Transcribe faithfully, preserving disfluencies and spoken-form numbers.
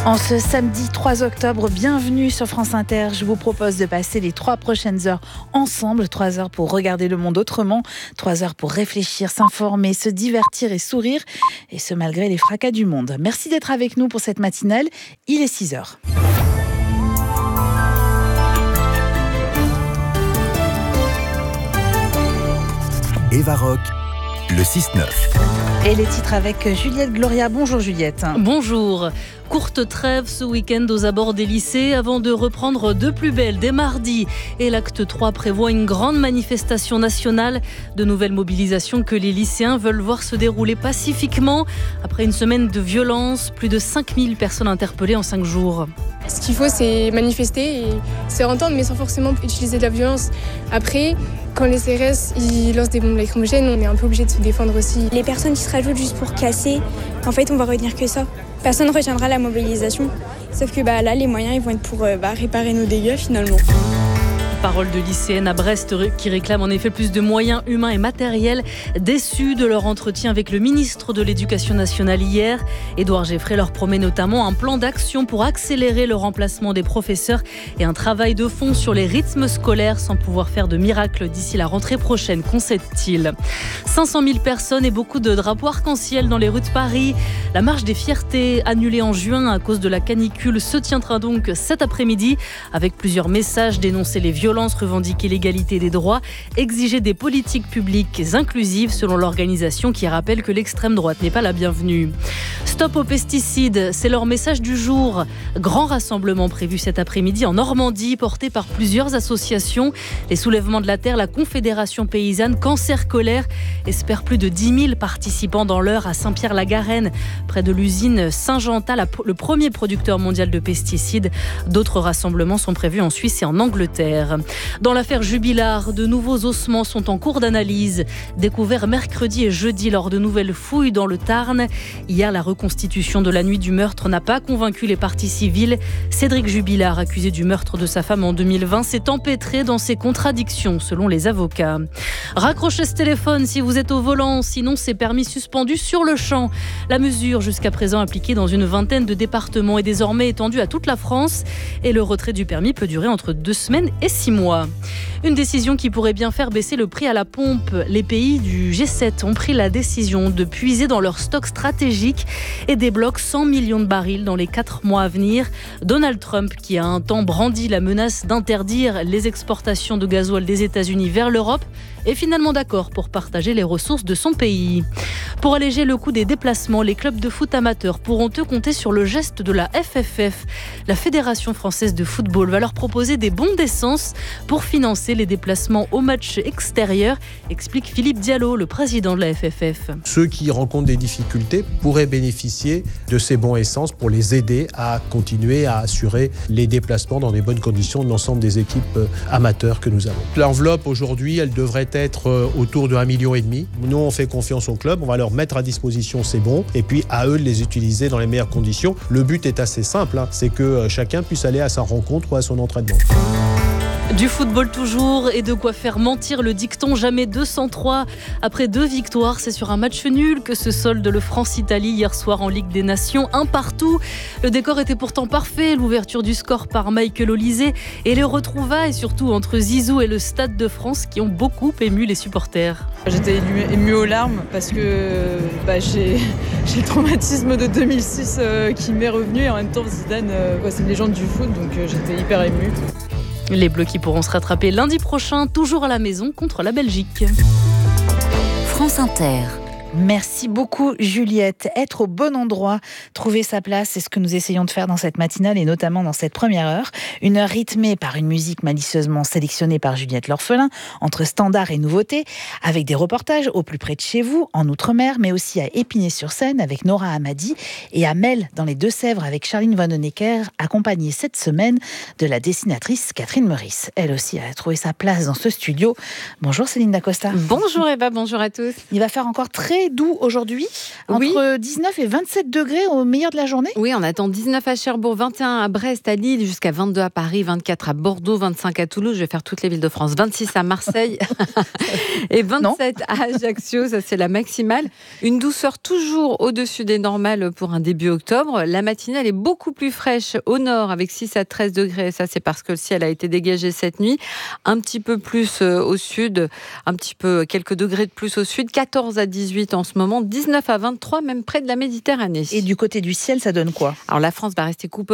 En ce samedi trois octobre, bienvenue sur France Inter. Je vous propose de passer les trois prochaines heures ensemble. Trois heures pour regarder le monde autrement. Trois heures pour réfléchir, s'informer, se divertir et sourire. Et ce malgré les fracas du monde. Merci d'être avec nous pour cette matinale. Il est six heures. Eva Rock, le six neuf. Et les titres avec Juliette Gloria. Bonjour Juliette. Bonjour. Courte trêve ce week-end aux abords des lycées avant de reprendre de plus belle dès mardi. Et l'acte trois prévoit une grande manifestation nationale. De nouvelles mobilisations que les lycéens veulent voir se dérouler pacifiquement. Après une semaine de violence, plus de cinq mille personnes interpellées en cinq jours. Ce qu'il faut, c'est manifester et se entendre, mais sans forcément utiliser de la violence. Après, quand les C R S ils lancent des bombes lacrymogènes, on est un peu obligé de se défendre aussi. Les personnes qui se rajoutent juste pour casser, en fait, on va retenir que ça. Personne ne retiendra la mobilisation. Sauf que bah, là, les moyens ils vont être pour euh, bah, réparer nos dégâts finalement. Parole de lycéennes à Brest qui réclament en effet plus de moyens humains et matériels. Déçus de leur entretien avec le ministre de l'Éducation nationale hier, Édouard Geffray leur promet notamment un plan d'action pour accélérer le remplacement des professeurs et un travail de fond sur les rythmes scolaires sans pouvoir faire de miracle d'ici la rentrée prochaine, concède-t-il. cinq cent mille personnes et beaucoup de drapeaux arc-en-ciel dans les rues de Paris. La marche des fiertés annulée en juin à cause de la canicule se tiendra donc cet après-midi avec plusieurs messages dénoncer les violences, revendiquer l'égalité des droits, exiger des politiques publiques inclusives selon l'organisation qui rappelle que l'extrême droite n'est pas la bienvenue. Stop aux pesticides, c'est leur message du jour. Grand rassemblement prévu cet après-midi en Normandie, porté par plusieurs associations. Les Soulèvements de la Terre, la Confédération Paysanne, Cancer Colère espèrent plus de dix mille participants dans l'heure à Saint-Pierre-la-Garenne, près de l'usine Saint-Gental, le premier producteur mondial de pesticides. D'autres rassemblements sont prévus en Suisse et en Angleterre. Dans l'affaire Jubilard, de nouveaux ossements sont en cours d'analyse. Découverts mercredi et jeudi lors de nouvelles fouilles dans le Tarn. Hier, la reconstitution de la nuit du meurtre n'a pas convaincu les parties civiles. Cédric Jubilard, accusé du meurtre de sa femme en deux mille vingt, s'est empêtré dans ses contradictions, selon les avocats. Raccrochez ce téléphone si vous êtes au volant, sinon c'est permis suspendu sur le champ. La mesure, jusqu'à présent appliquée dans une vingtaine de départements, est désormais étendue à toute la France. Et le retrait du permis peut durer entre deux semaines et six mois. Une décision qui pourrait bien faire baisser le prix à la pompe. Les pays du G sept ont pris la décision de puiser dans leur stock stratégique et débloquent cent millions de barils dans les quatre mois à venir. Donald Trump, qui a un temps brandi la menace d'interdire les exportations de gasoil des États-Unis vers l'Europe, est finalement d'accord pour partager les ressources de son pays. Pour alléger le coût des déplacements, les clubs de foot amateurs pourront eux compter sur le geste de la F F F. La Fédération française de football va leur proposer des bons d'essence pour financer les déplacements aux matchs extérieurs, explique Philippe Diallo, le président de la F F F. Ceux qui rencontrent des difficultés pourraient bénéficier de ces bons essence pour les aider à continuer à assurer les déplacements dans des bonnes conditions de l'ensemble des équipes amateurs que nous avons. L'enveloppe aujourd'hui, elle devrait être autour de un virgule cinq million. Nous, on fait confiance au club, on va leur mettre à disposition ces bons et puis à eux de les utiliser dans les meilleures conditions. Le but est assez simple, hein, c'est que chacun puisse aller à sa rencontre ou à son entraînement. Du football toujours et de quoi faire mentir le dicton jamais deux cent trois. Après deux victoires, c'est sur un match nul que se solde le France-Italie hier soir en Ligue des Nations, un partout. Le décor était pourtant parfait, l'ouverture du score par Michael Olise et les retrouvailles surtout entre Zizou et le Stade de France qui ont beaucoup ému les supporters. J'étais émue aux larmes parce que bah, j'ai, j'ai le traumatisme de deux mille six euh, qui m'est revenu et en même temps Zidane, euh, quoi, c'est une légende du foot donc euh, j'étais hyper émue. Les Bleus qui pourront se rattraper lundi prochain, toujours à la maison contre la Belgique. France Inter. Merci beaucoup Juliette. Être au bon endroit, trouver sa place, c'est ce que nous essayons de faire dans cette matinale et notamment dans cette première heure. Une heure rythmée par une musique malicieusement sélectionnée par Juliette L'Orphelin, entre standards et nouveautés, avec des reportages au plus près de chez vous, en Outre-mer, mais aussi à Épinay-sur-Seine avec Nora Hamadi et à Mel dans les Deux-Sèvres avec Charline Vanhoenacker, accompagnée cette semaine de la dessinatrice Catherine Meurice. Elle aussi a trouvé sa place dans ce studio. Bonjour Céline Dacosta. Bonjour Eva, bonjour à tous. Il va faire encore très très doux aujourd'hui, entre Oui. dix-neuf et vingt-sept degrés au meilleur de la journée. Oui, on attend dix-neuf à Cherbourg, vingt et un à Brest, à Lille, jusqu'à vingt-deux à Paris, vingt-quatre à Bordeaux, vingt-cinq à Toulouse, je vais faire toutes les villes de France, vingt-six à Marseille et vingt-sept à Ajaccio, ça c'est la maximale. Une douceur toujours au-dessus des normales pour un début octobre. La matinale est beaucoup plus fraîche au nord avec six à treize degrés, ça c'est parce que le ciel a été dégagé cette nuit. Un petit peu plus au sud, un petit peu, quelques degrés de plus au sud, quatorze à dix-huit en ce moment, dix-neuf à vingt-trois même près de la Méditerranée. Et du côté du ciel, ça donne quoi ? Alors la France va rester coupée